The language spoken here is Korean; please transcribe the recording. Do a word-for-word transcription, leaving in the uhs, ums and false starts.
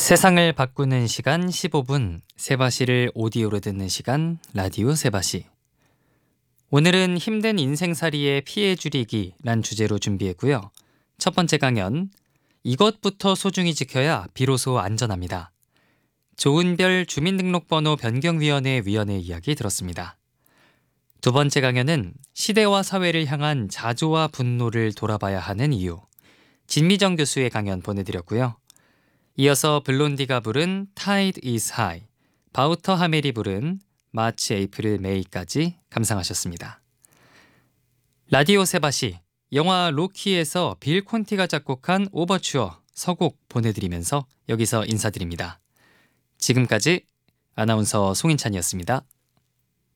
세상을 바꾸는 시간 십오 분, 세바시를 오디오로 듣는 시간 라디오 세바시. 오늘은 힘든 인생살이의 피해 줄이기란 주제로 준비했고요. 첫 번째 강연, 이것부터 소중히 지켜야 비로소 안전합니다. 좋은별 주민등록번호 변경위원회 위원회 이야기 들었습니다. 두 번째 강연은 시대와 사회를 향한 자조와 분노를 돌아봐야 하는 이유, 진미정 교수의 강연 보내드렸고요. 이어서 블론디가 부른 Tide is High, 바우터 하멜이 부른 마치, 에이프릴, 메이까지 감상하셨습니다. 라디오 세바시, 영화 로키에서 빌 콘티가 작곡한 오버추어 서곡 보내드리면서 여기서 인사드립니다. 지금까지 아나운서 송인찬이었습니다.